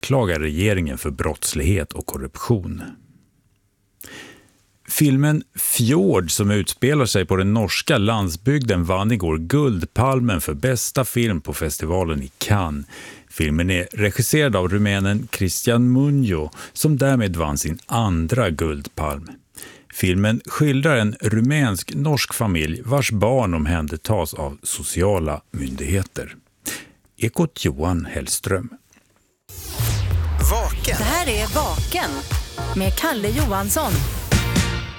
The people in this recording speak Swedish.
anklagar regeringen för brottslighet och korruption. Filmen Fjord som utspelar sig på den norska landsbygden vann igår Guldpalmen för bästa film på festivalen i Cannes. Filmen är regisserad av rumänen Cristian Munjo som därmed vann sin andra Guldpalm. Filmen skildrar en rumänsk-norsk familj vars barn omhändertas av sociala myndigheter. Ekot Johan Hellström. Vaken. Det här är Vaken med Kalle Johansson.